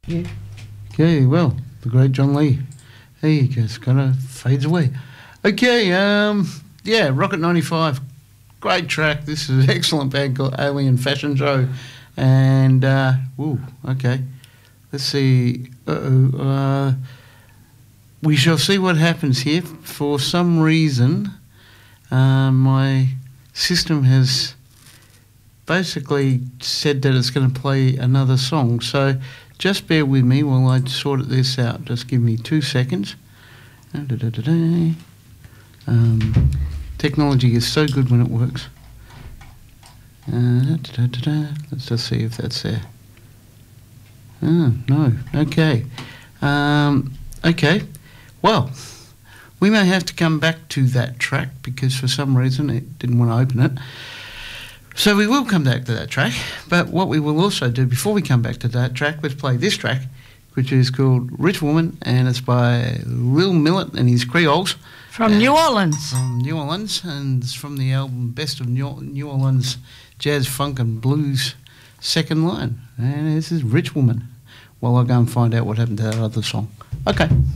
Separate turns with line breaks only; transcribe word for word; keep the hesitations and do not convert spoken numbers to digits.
Yeah. Okay, well, the great John Lee. He just kind of fades away. Okay, um, yeah, Rocket ninety-five. Great track. This is an excellent band called Alien Fashion Show. And, uh, ooh, okay. Let's see. Uh-oh. Uh, we shall see what happens here. For some reason, uh, my system has basically said that it's going to play another song. So just bear with me while I sort this out. Just give me two seconds. Um, technology is so good when it works. Uh, Let's just see if that's there. Oh, no. Okay. Um, okay. Well, we may have to come back to that track because for some reason it didn't want to open it. So we will come back to that track. But what we will also do before we come back to that track, let's play this track, which is called Rich Woman, and it's by Lil Millet and his Creoles.
From uh, New Orleans.
From New Orleans, and it's from the album Best of New, New Orleans Jazz, Funk and Blues Second Line. And this is Rich Woman. While I go and find out what happened to that other song. Okay.